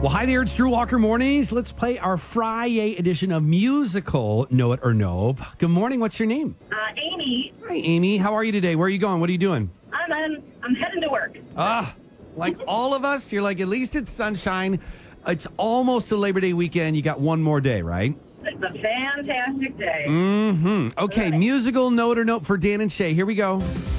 Well, hi there. It's Drew Walker Mornings. Let's play our Friday edition of Musical Know It or Nope. Good morning. What's your name? Amy, Hi, Amy. How are you today? Where are you going? What are you doing? I'm heading to work. Like all of us, you're like, at least it's sunshine. It's almost a Labor Day weekend. You got one more day, right? It's a fantastic day. Okay, musical Know It or Nope for Dan and Shay. Here we go.